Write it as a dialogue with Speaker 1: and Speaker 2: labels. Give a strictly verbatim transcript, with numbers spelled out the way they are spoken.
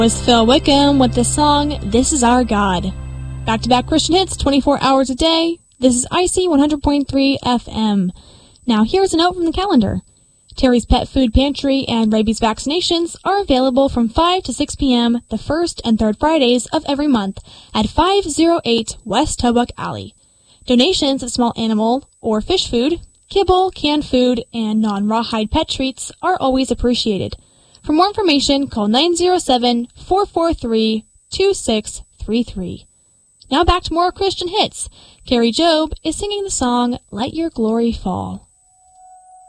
Speaker 1: Was Phil Wickham with the song This Is Our God. Back-to-back Christian hits twenty-four hours a day. This is I C one hundred point three F M. Now here's a note from the calendar. Terry's Pet Food Pantry and rabies vaccinations are available from five to six p.m. the first and third Fridays of every month at five oh eight West Tobuck Alley. Donations of small animal or fish food, kibble, canned food, and non-rawhide pet treats are always appreciated. For more information, call nine oh seven, four four three, two six three three. Now back to more Christian hits. Carrie Job is singing the song Let Your Glory Fall.